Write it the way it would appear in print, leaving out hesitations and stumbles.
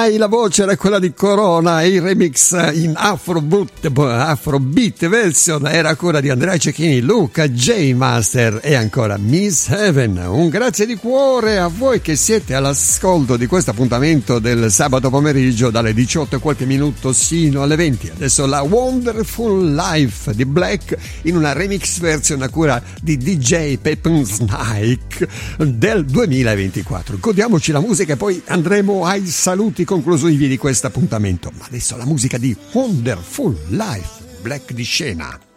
La voce era quella di Corona, il remix in Afrobeat version era ancora di Andrea Cecchini, Luca J Master e ancora Miss Heaven. Un grazie di cuore a voi che siete all'ascolto di questo appuntamento del sabato pomeriggio dalle 18 e qualche minuto sino alle 20. Adesso la Wonderful Life di Black in una remix version a cura di DJ Pepin Snake del 2024. Godiamoci la musica e poi andremo ai saluti conclusivi di questo appuntamento. Ma adesso la musica di Wonderful Life, Black di scena.